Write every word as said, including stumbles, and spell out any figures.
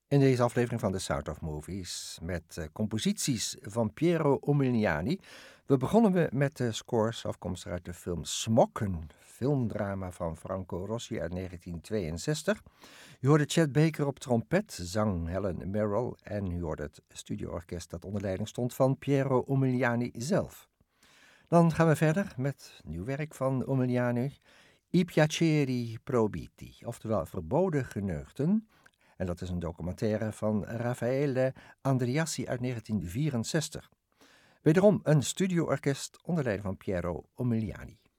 In deze aflevering van The Sound of Movies met uh, composities van Piero Umiliani. We begonnen we met de scores afkomstig uit de film Smok, een filmdrama van Franco Rossi uit negentien tweeënzestig. U hoorde Chet Baker op trompet, zang Helen Merrill en u hoorde het studioorkest dat onder leiding stond van Piero Umiliani zelf. Dan gaan we verder met nieuw werk van Umiliani, I piaceri proibiti, oftewel Verboden geneugten. En dat is een documentaire van Raffaele Andreassi uit negentien vierenzestig. Wederom een studioorkest onder leiding van Piero Umiliani.